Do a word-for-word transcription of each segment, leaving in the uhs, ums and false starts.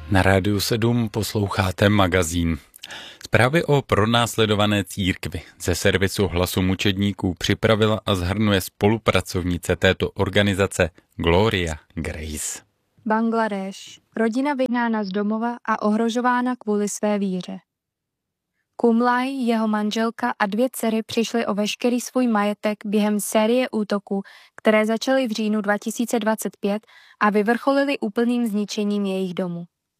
Na Rádiu sedm posloucháte magazín. Zprávy o pronásledované církvi ze servisu Hlasu mučedníků připravila a shrnuje spolupracovnice této organizace Gloria Grace. Bangladéš. Rodina vyhnána z domova a ohrožována kvůli své víře. Kumlaj, jeho manželka a dvě dcery přišly o veškerý svůj majetek během série útoků, které začaly v říjnu dva tisíce dvacet pět a vyvrcholily úplným zničením jejich domu.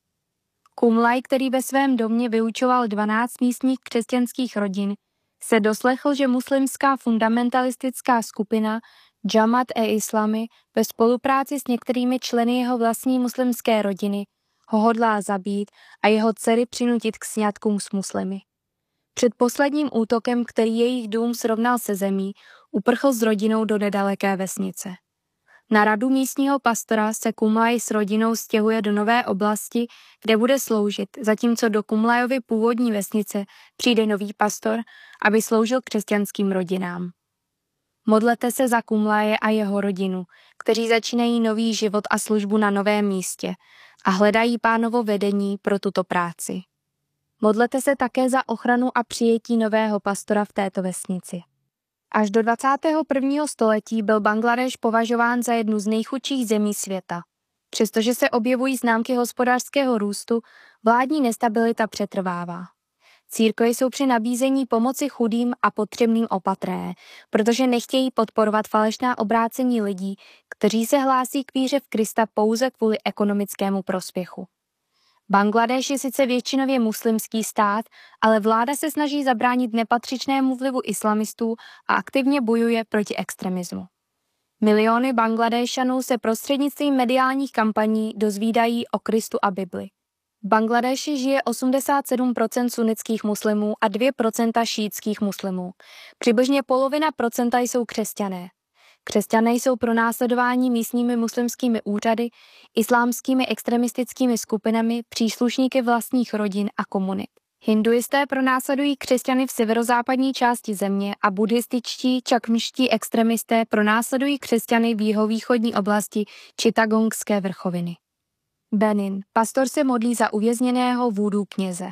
Kumlaj, který ve svém domě vyučoval dvanáct místních křesťanských rodin, se doslechl, že muslimská fundamentalistická skupina Jamaat-e-Islami ve spolupráci s některými členy jeho vlastní muslimské rodiny ho hodlá zabít a jeho dcery přinutit k sňatkům s muslimy. Před posledním útokem, který jejich dům srovnal se zemí, uprchl s rodinou do nedaleké vesnice. Na radu místního pastora se Kumlaj s rodinou stěhuje do nové oblasti, kde bude sloužit, zatímco do Kumlajovy původní vesnice přijde nový pastor, aby sloužil křesťanským rodinám. Modlete se za Kumlaje a jeho rodinu, kteří začínají nový život a službu na novém místě a hledají Pánovo vedení pro tuto práci. Modlete se také za ochranu a přijetí nového pastora v této vesnici. Až do dvacátého prvního století byl Bangladéš považován za jednu z nejchudších zemí světa. Přestože se objevují známky hospodářského růstu, vládní nestabilita přetrvává. Církve jsou při nabízení pomoci chudým a potřebným opatrné, protože nechtějí podporovat falešná obrácení lidí, kteří se hlásí k víře v Krista pouze kvůli ekonomickému prospěchu. Bangladéš je sice většinově muslimský stát, ale vláda se snaží zabránit nepatřičnému vlivu islamistů a aktivně bojuje proti extremismu. Miliony Bangladéšanů se prostřednictvím mediálních kampaní dozvídají o Kristu a Bibli. V Bangladéši žije osmdesát sedm procent sunnických muslimů a dvě procenta šíitských muslimů. Přibližně polovina procenta jsou křesťané. Křesťané jsou pronásledováni místními muslimskými úřady, islámskými extremistickými skupinami, příslušníky vlastních rodin a komunit. Hinduisté pronásledují křesťany v severozápadní části země a buddhističtí čakmští extremisté pronásledují křesťany v jihovýchodní oblasti Chittagongské vrchoviny. Benin. Pastor se modlí za uvězněného vúdu kněze.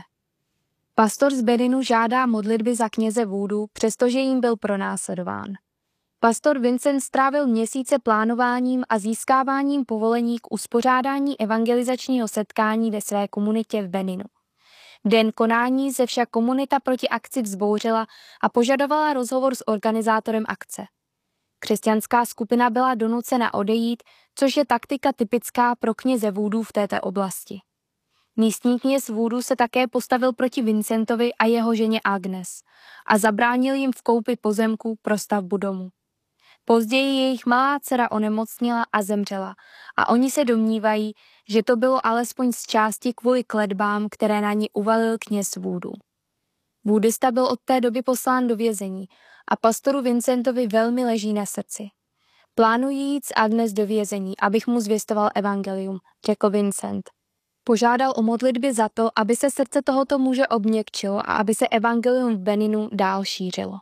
Pastor z Beninu žádá modlitby za kněze vúdu, přestože jim byl pronásledován. Pastor Vincent strávil měsíce plánováním a získáváním povolení k uspořádání evangelizačního setkání ve své komunitě v Beninu. V den konání se však komunita proti akci vzbouřila a požadovala rozhovor s organizátorem akce. Křesťanská skupina byla donucena odejít, což je taktika typická pro kněze vúdu v této oblasti. Místní kněz vúdu se také postavil proti Vincentovi a jeho ženě Agnes a zabránil jim v koupi pozemku pro stavbu domu. Později jejich malá dcera onemocněla a zemřela a oni se domnívají, že to bylo alespoň z části kvůli kletbám, které na ní uvalil kněz vúdu. Vúdista byl od té doby poslán do vězení a pastoru Vincentovi velmi leží na srdci. Plánuji jít s Agnes do vězení, abych mu zvěstoval evangelium, řekl Vincent. Požádal o modlitby za to, aby se srdce tohoto muže obměkčilo a aby se evangelium v Beninu dál šířilo.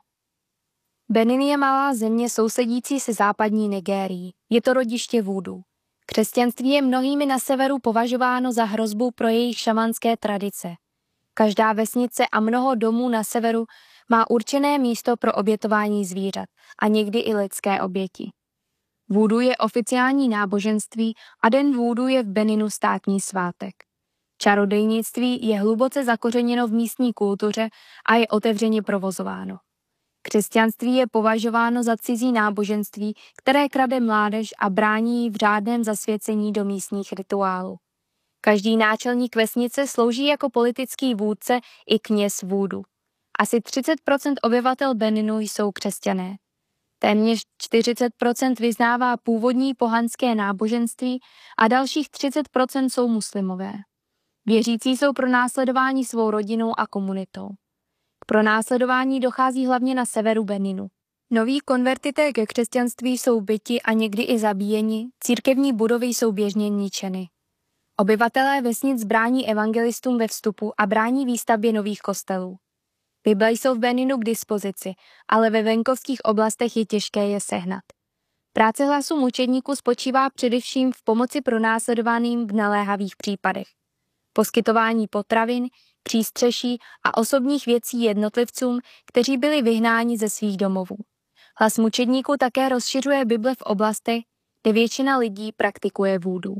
Benin je malá země sousedící se západní Nigérií. Je to rodiště vúdu. Křesťanství je mnohými na severu považováno za hrozbu pro jejich šamanské tradice. Každá vesnice a mnoho domů na severu má určené místo pro obětování zvířat a někdy i lidské oběti. Vúdu je oficiální náboženství a den vúdu je v Beninu státní svátek. Čarodejnictví je hluboce zakořeněno v místní kultuře a je otevřeně provozováno. Křesťanství je považováno za cizí náboženství, které krade mládež a brání jí v řádném zasvěcení do místních rituálů. Každý náčelník vesnice slouží jako politický vůdce i kněz vúdu. Asi třicet procent obyvatel Beninu jsou křesťané. Téměř čtyřicet procent vyznává původní pohanské náboženství a dalších třicet procent jsou muslimové. Věřící jsou pronásledováni svou rodinou a komunitou. K pronásledování dochází hlavně na severu Beninu. Noví konvertité ke křesťanství jsou byti a někdy i zabíjeni, církevní budovy jsou běžně ničeny. Obyvatelé vesnic brání evangelistům ve vstupu a brání výstavbě nových kostelů. Bible jsou v Beninu k dispozici, ale ve venkovských oblastech je těžké je sehnat. Práce Hlasu mučedníků spočívá především v pomoci pronásledovaným v naléhavých případech. poskytování potravin, přístřeší a osobních věcí jednotlivcům, kteří byli vyhnáni ze svých domovů. Hlas mučedníků také rozšiřuje Bible v oblastech, kde většina lidí praktikuje vúdu.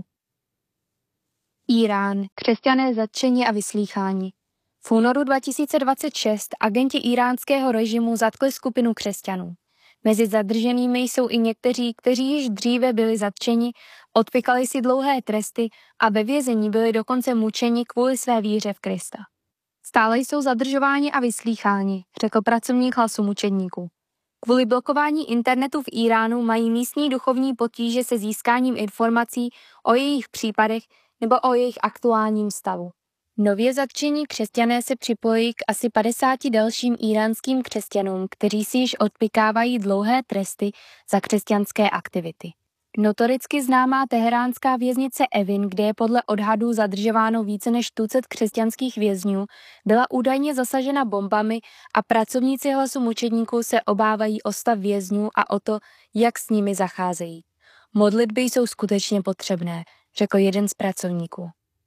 Irán, křesťané zatčeni a vyslýcháni. V únoru dva tisíce dvacet šest agenti iránského režimu zatkli skupinu křesťanů. Mezi zadrženými jsou i někteří, kteří již dříve byli zatčeni, odpykali si dlouhé tresty a ve vězení byli dokonce mučeni kvůli své víře v Krista. Stále jsou zadržováni a vyslýcháni, řekl pracovník Hlasu mučedníků. Kvůli blokování internetu v Iránu mají místní duchovní potíže se získáním informací o jejich případech nebo o jejich aktuálním stavu. Nově zatčení křesťané se připojí k asi padesáti dalším iránským křesťanům, kteří si již odpikávají dlouhé tresty za křesťanské aktivity. Notoricky známá teheránská věznice Evin, kde je podle odhadů zadržováno více než tucet křesťanských vězňů, byla údajně zasažena bombami a pracovníci Hlasu mučedníků se obávají o stav vězňů a o to, jak s nimi zacházejí. Modlitby jsou skutečně potřebné, řekl jeden z pracovníků.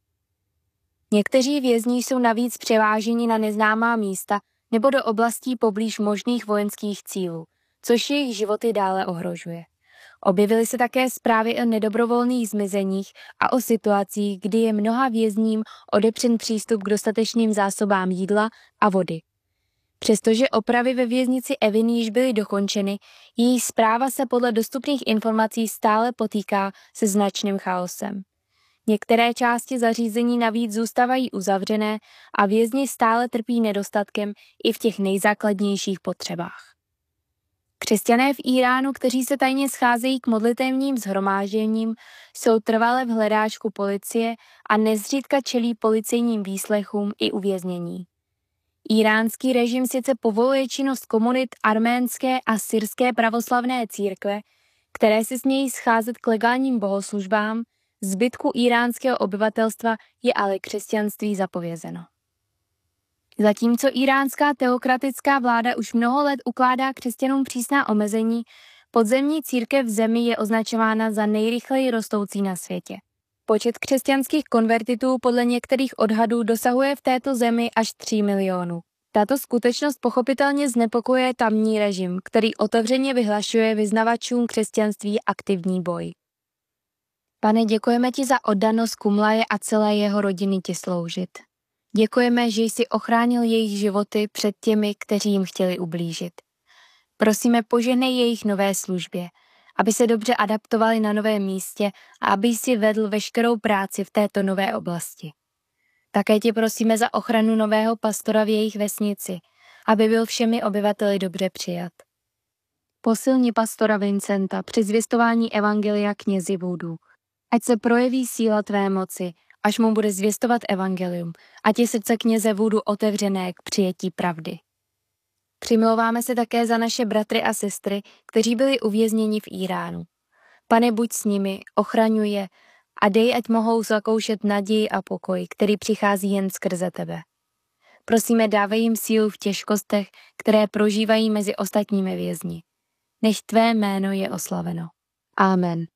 Někteří vězni jsou navíc převáženi na neznámá místa nebo do oblastí poblíž možných vojenských cílů, což jejich životy dále ohrožuje. Objevily se také zprávy o nedobrovolných zmizeních a o situacích, kdy je mnoha vězním odepřen přístup k dostatečným zásobám jídla a vody. Přestože opravy ve věznici Evin již byly dokončeny, její správa se podle dostupných informací stále potýká se značným chaosem. Některé části zařízení navíc zůstávají uzavřené a vězni stále trpí nedostatkem i v těch nejzákladnějších potřebách. Křesťané v Iránu, kteří se tajně scházejí k modlitevním shromážděním, jsou trvale v hledáčku policie a nezřídka čelí policejním výslechům i uvěznění. Iránský režim sice povoluje činnost komunit arménské a syrské pravoslavné církve, které se smějí scházet k legálním bohoslužbám, zbytku iránského obyvatelstva je ale křesťanství zapovězeno. Zatímco iránská teokratická vláda už mnoho let ukládá křesťanům přísná omezení, podzemní církev v zemi je označována za nejrychleji rostoucí na světě. Počet křesťanských konvertitů podle některých odhadů dosahuje v této zemi až tří milionů. Tato skutečnost pochopitelně znepokojuje tamní režim, který otevřeně vyhlašuje vyznavačům křesťanství aktivní boj. Pane, děkujeme ti za oddanost Kumlaje a celé jeho rodiny ti sloužit. Děkujeme, že jsi ochránil jejich životy před těmi, kteří jim chtěli ublížit. Prosíme, požehnej jejich nové službě, aby se dobře adaptovali na novém místě a aby jsi vedl veškerou práci v této nové oblasti. Také tě prosíme za ochranu nového pastora v jejich vesnici, aby byl všemi obyvateli dobře přijat. Posilni pastora Vincenta při zvěstování evangelia knězi vůdů. Ať se projeví síla tvé moci, až mu bude zvěstovat evangelium, ať je srdce kněze vůdu otevřené k přijetí pravdy. Přimlouváme se také za naše bratry a sestry, kteří byli uvězněni v Iránu. Pane, buď s nimi, ochraňuj je a dej, ať mohou zakoušet naději a pokoj, který přichází jen skrze tebe. Prosíme, dávej jim sílu v těžkostech, které prožívají mezi ostatními vězni. Nech tvé jméno je oslaveno. Amen.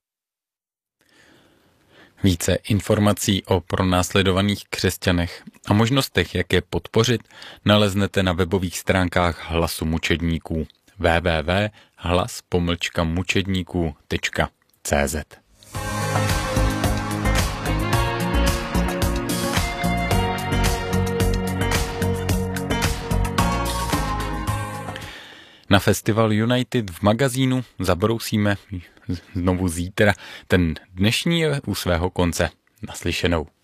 Více informací o pronásledovaných křesťanech a možnostech, jak je podpořit, naleznete na webových stránkách Hlasu mučedníků w w w tečka hlas pomlčka mučedníků tečka c z. Na festival United v magazínu zabrousíme znovu zítra. Ten dnešní je u svého konce. Naslyšenou.